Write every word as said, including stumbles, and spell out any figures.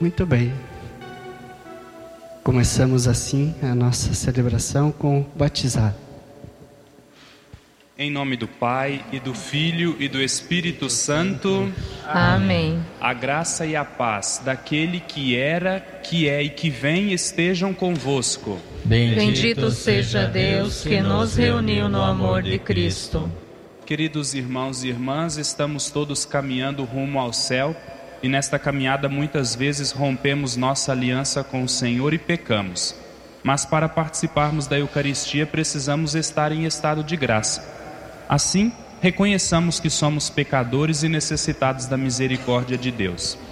Muito bem. Começamos assim a nossa celebração com o batizado. Em nome do Pai, e do Filho, e do Espírito Santo. Amém. A graça e a paz daquele que era, que é e que vem estejam convosco. Bendito seja Deus que nos reuniu no amor de Cristo. Queridos irmãos e irmãs, estamos todos caminhando rumo ao céu e nesta caminhada muitas vezes rompemos nossa aliança com o Senhor e pecamos. Mas para participarmos da Eucaristia precisamos estar em estado de graça. Assim, reconheçamos que somos pecadores e necessitados da misericórdia de Deus.